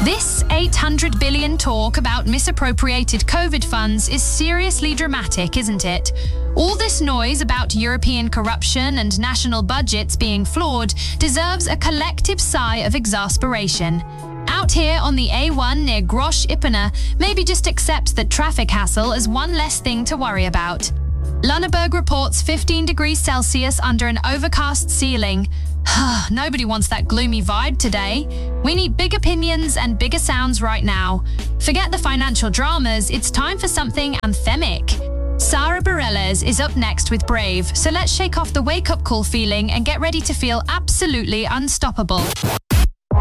This 800 billion talk about misappropriated COVID funds is seriously dramatic, isn't it? All this noise about European corruption and national budgets being flawed deserves a collective sigh of exasperation. Out here on the A1 near Grosch-Ippener, maybe just accept that traffic hassle is one less thing to worry about. Lunneberg reports 15 degrees Celsius under an overcast ceiling. Nobody wants that gloomy vibe today. We need big opinions and bigger sounds right now. Forget the financial dramas, it's time for something anthemic. Sara Bareilles is up next with Brave, so let's shake off the wake-up call feeling and get ready to feel absolutely unstoppable.